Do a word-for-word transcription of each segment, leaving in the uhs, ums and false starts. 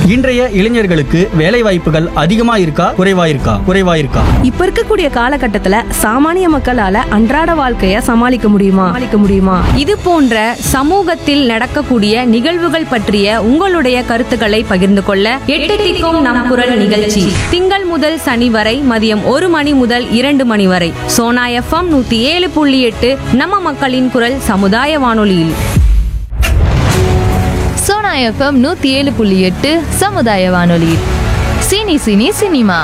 இன்றைய இளைஞர்களுக்கு வேலை வாய்ப்புகள் அதிகமா இருக்கா குறைவா இருக்கா குறைவா இருக்கா இப்ப இருக்கக்கூடிய காலகட்டத்துல சாமானிய மக்களால அன்றாட வாழ்க்கைய சமாளிக்க முடியுமா சமாளிக்க முடியுமா இது போன்ற சமூகத்தில் நடக்கக்கூடிய நிகழ்வுகள் பற்றிய உங்களுடைய கருத்துக்களை பகிர்ந்து கொள்ள எட்டு திக்கும் நம் குரல் நிகழ்ச்சி திங்கள் முதல் சனி வரை மதியம் ஒரு மணி முதல் இரண்டு மணி வரை சோனா எஃப்எம் நூத்தி ஏழு புள்ளி எட்டு நம்ம மக்களின் குரல் சமுதாய வானொலியில். சோனா எஃப்எம் நூத்தி ஏழு புள்ளி எட்டு சமுதாய வானொலி. Cine cine cinema.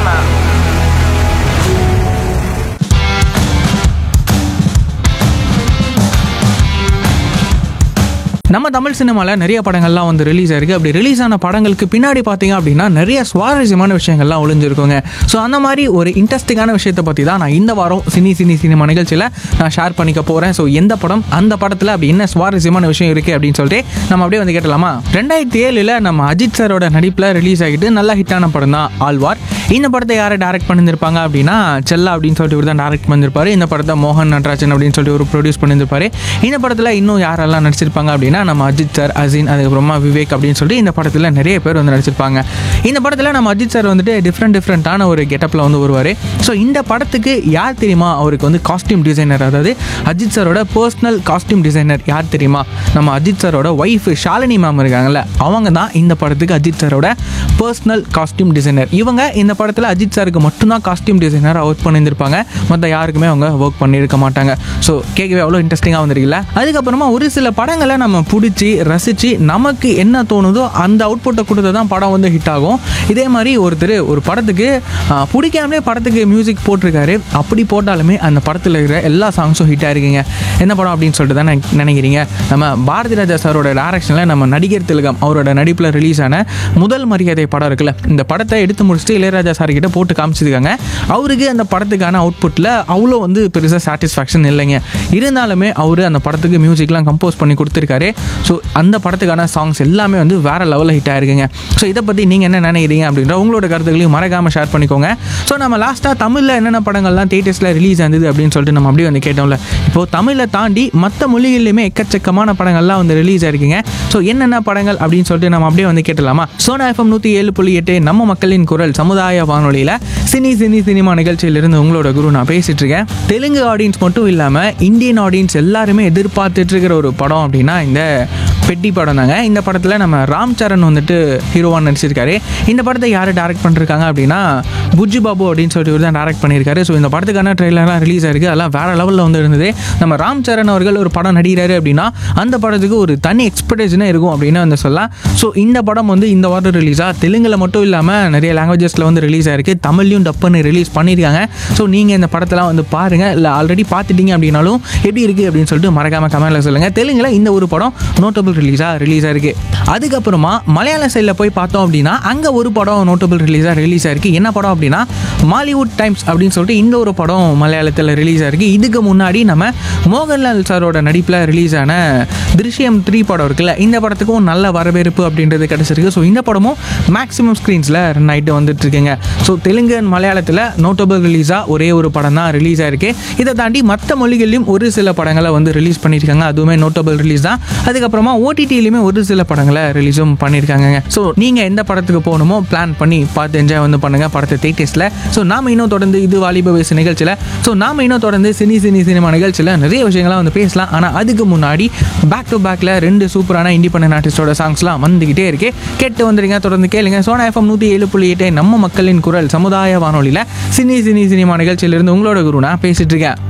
நம்ம தமிழ் சினிமாவில் நிறைய படங்கள்லாம் வந்து ரிலீஸ் ஆயிருக்கு. அப்படி ரிலீஸ் ஆன படங்களுக்கு பின்னாடி பார்த்தீங்க அப்படின்னா நிறைய சுவாரஸ்யமான விஷயங்கள்லாம் ஒளிஞ்சிருக்குங்க. ஸோ அந்த மாதிரி ஒரு இன்ட்ரெஸ்டிங்கான விஷயத்தை பற்றி தான் நான் இந்த வாரம் சினி சினி சினிமா நிகழ்ச்சியில் நான் ஷேர் பண்ணிக்க போகிறேன். ஸோ எந்த படம், அந்த படத்தில் அப்படி என்ன சுவாரஸ்யமான விஷயம் இருக்குது அப்படின்னு சொல்லிட்டு நம்ம அப்படியே வந்து கேட்டலாமா. ரெண்டாயிரத்தி ஏழில் நம்ம அஜித் சாரோட நடிப்பில் ரிலீஸ் ஆகிட்டு நல்லா ஹிட்டான படம் தான் ஆழ்வார். இந்த படத்தை யாரை டேரக்ட் பண்ணியிருப்பாங்க அப்படின்னா செல்லா அப்படின்னு சொல்லிட்டு இவர் தான் டேரக்ட் பண்ணியிருப்பாரு. இந்த படத்தை மோகன் நட்ராஜன் அப்படின்னு சொல்லிட்டு ஒரு ப்ரொடியூஸ் பண்ணியிருப்பாரு. இந்த படத்தில் இன்னும் யாரெல்லாம் நடிச்சிருப்பாங்க அப்படின்னா நம்ம அஜித் சார், அசின், அதுக்கப்புறமா விவேக் அப்படின்னு சொல்லிட்டு இந்த படத்தில் நிறைய பேர் வந்து நடிச்சிருப்பாங்க. இந்த படத்தில் நம்ம அஜித் சார் வந்துட்டு டிஃப்ரெண்ட் டிஃப்ரெண்ட்டான ஒரு கெட்டப்பில் வந்து வருவார். ஸோ இந்த படத்துக்கு யார் தெரியுமா அவருக்கு வந்து காஸ்டியூம் டிசைனர், அதாவது அஜித் சாரோட பர்சனல் காஸ்டியூம் டிசைனர் யார் தெரியுமா? நம்ம அஜித் சாரோட ஒய்ஃப் ஷாலினி மேம் இருக்காங்கல்ல, அவங்க தான் இந்த படத்துக்கு அஜித் சாரோட பர்சனல் காஸ்டியூம் டிசைனர். இவங்க இந்த படத்தில் அஜித் சாருக்கு மட்டும்தான் காஸ்டியூம் டிசைனராக ஒர்க் பண்ணியிருந்திருப்பாங்க. மற்ற யாருக்குமே அவங்க ஒர்க் பண்ணியிருக்க மாட்டாங்க. ஸோ கேட்கவே அவ்வளோ இன்ட்ரெஸ்டிங்காக வந்துருக்குல்ல. அதுக்கப்புறமா ஒரு சில படங்களை நம்ம பிடிச்சி ரசித்து நமக்கு என்ன தோணுதோ அந்த அவுட்புட்டை கொடுத்து தான் படம் வந்து ஹிட் ஆகும். இதே மாதிரி ஒருத்தர் ஒரு படத்துக்கு பிடிக்காமலே படத்துக்கு மியூசிக் போட்டிருக்காரு. அப்படி போட்டாலுமே அந்த படத்தில் இருக்கிற எல்லா சாங்ஸும் ஹிட் ஆகிருக்குங்க. என்ன படம் அப்படின்னு சொல்லிட்டு தான் நினைக்கிறீங்க? நம்ம பாரதி ராஜா சாரோட டைரக்ஷனில் நம்ம நடிகர் திலகம் அவரோட நடிப்பில் ரிலீஸ் ஆன முதல் மரியாதை படம் இருக்குல்ல, இந்த படத்தை எடுத்து முடிச்சுட்டு இளையராஜா சார் கிட்ட போட்டு காமிச்சிருக்காங்க. அவருக்கு அந்த படத்துக்கான அவுட்புட்டில் அவ்வளோ வந்து பெருசாக சாட்டிஸ்ஃபேக்ஷன் இல்லைங்க. இருந்தாலுமே அவர் அந்த படத்துக்கு மியூசிக்லாம் கம்போஸ் பண்ணி கொடுத்துருக்காரு. ஸோ அந்த படத்துக்கான சாங்ஸ் எல்லாமே வந்து வேறு லெவலில் ஹிட் ஆகிருக்குங்க. ஸோ இதை பற்றி நீங்கள் என்ன நினைக்கிறீங்க அப்படின்ற உங்களோட கருத்துக்களையும் மறக்காமல் ஷேர் பண்ணிக்கோங்க. ஸோ நம்ம லாஸ்ட்டாக தமிழில் என்னென்ன படங்கள்லாம் தியேட்டர்ஸில் ரிலீஸ் ஆனது அப்படின்னு சொல்லிட்டு நம்ம அப்படியே வந்து கேட்டோம்ல. இப்போது தமிழை தாண்டி மற்ற மொழிகளிலுமே எக்கச்சக்கமான படங்கள்லாம் வந்து ரிலீஸ் ஆகிருக்குங்க. ஸோ என்னென்ன படங்கள் அப்படின்னு சொல்லிட்டு நம்ம அப்படியே வந்து கேட்டலாமா. சோனா எஃப்எம் நூற்றி ஏழு புள்ளி எட்டு நம்ம மக்களின் குரல் சமுதாய வானொலியில் சினி சினி சினிமா நிகழ்ச்சியிலிருந்து உங்களோட குரு நான் பேசிகிட்டு இருக்கேன். தெலுங்கு ஆடியன்ஸ் மட்டும் இல்லாமல் இந்தியன் ஆடியன்ஸ் எல்லாருமே எதிர்பார்த்துட்டு இருக்கிற ஒரு படம் அப்படின்னா இந்த பெட்டி படம் தாங்க. இந்த படத்தில் நம்ம ராம் சரண் வந்துட்டு ஹீரோவாக நடிச்சிருக்காரு. இந்த படத்தை யார் டேரக்ட் பண்ணிருக்காங்க அப்படின்னா புஜ்ஜி பாபு அப்படின்னு சொல்லிட்டு இவர் தான் டேரக்ட் பண்ணியிருக்காரு. ஸோ இந்த படத்துக்கான ட்ரெய்லர்லாம் ரிலீஸ் ஆயிருக்கு. அதெல்லாம் வேறு லெவலில் வந்து இருந்தது. நம்ம ராம் சரண் அவர்கள் ஒரு படம் நடிக்கிறாரு அப்படின்னா அந்த படத்துக்கு ஒரு தனி எக்ஸ்பெக்டேஷனே இருக்கும் அப்படின்னு வந்து சொல்லலாம். ஸோ இந்த படம் வந்து இந்த வாரம் ரிலீஸாக தெலுங்கில் மட்டும் இல்லாமல் நிறைய லாங்குவேஜஸில் வந்து ரிலீஸ் ஆயிருக்கு. தமிழ்லையும் டப் பண்ணி ரிலீஸ் பண்ணியிருக்காங்க. ஸோ நீங்கள் இந்த படத்தெல்லாம் வந்து பாருங்கள். இல்லை ஆல்ரெடி பார்த்துட்டீங்க அப்படின்னாலும் எப்படி இருக்குது அப்படின்னு சொல்லிட்டு மறக்காமல் கமெண்ட்டில் சொல்லுங்கள். தெலுங்கில் இந்த ஒரு படம் நோட்டபிள் ரிலீஸாக ரிலீஸ் ஆயிருக்கு. அதுக்கப்புறமா மலையாள சைடில் போய் பார்த்தோம் அப்படின்னா அங்கே ஒரு படம் நோட்டபிள் ரிலீஸாக ரிலீஸ் ஆயிருக்கு. என்ன படம் அப்படின்னா மாலிவுட் டைம்ஸ் அப்படின்னு சொல்லிட்டு இந்த ஒரு படம் மலையாளத்தில் ரிலீஸ் ஆயிருக்கு. இதுக்கு முன்னாடி நம்ம மோகன்லால் சாரோட நடிப்பில் ரிலீஸ் ஆன திருஷ்யம் த்ரீ படம் இருக்குல்ல, இந்த படத்துக்கும் நல்ல வரவேற்பு அப்படின்றது கிடச்சிருக்கு. ஸோ இந்த படமும் மேக்ஸிமம் ஸ்க்ரீன்ஸில் ரன் ஆகிட்டு வந்துட்டு இருக்குங்க. ஸோ தெலுங்கு அண்ட் மலையாளத்தில் நோட்டபிள் ரிலீஸாக ஒரே ஒரு படம் தான் ரிலீஸ் ஆயிருக்கு. இதை தாண்டி மற்ற மொழிகளிலும் ஒரு சில படங்களை வந்து ரிலீஸ் பண்ணியிருக்காங்க. அதுவுமே நோட்டபிள் ரிலீஸ் தான். அதுக்கப்புறமா ஓடிடியிலுமே ஒரு சில படங்களை ரிலீஸும் பண்ணியிருக்காங்க. ஸோ நீங்கள் எந்த படத்துக்கு போகணுமோ பிளான் பண்ணி பார்த்து என்ஜாய் வந்து பண்ணுங்கள் படத்தை தியேட்டர்ஸில். ஸோ நாம் இன்னும் தொடர்ந்து இது வாலிப வயசு நிகழ்ச்சியில் ஸோ நாம் இன்னும் தொடர்ந்து சினி சினி சினிமா நிகழ்ச்சியில் நிறைய விஷயங்கள்லாம் வந்து பேசலாம். ஆனால் அதுக்கு முன்னாடி பேக் டு பேக்கில் ரெண்டு சூப்பரான இண்டிபெண்டன்ட் ஆர்டிஸ்டோட சாங்ஸ்லாம் வந்துக்கிட்டே இருக்கு. கேட்டு வந்துடுங்க, தொடர்ந்து கேளுங்க. சோனா எஃப்எம் நூற்றி ஏழு புள்ளி எட்டு நம்ம மக்களின் குரல் சமுதாய வானொலியில் சினி சினி சினிமா நிகழ்ச்சியிலிருந்து உங்களோட குரு நான் பேசிட்டு இருக்கேன்.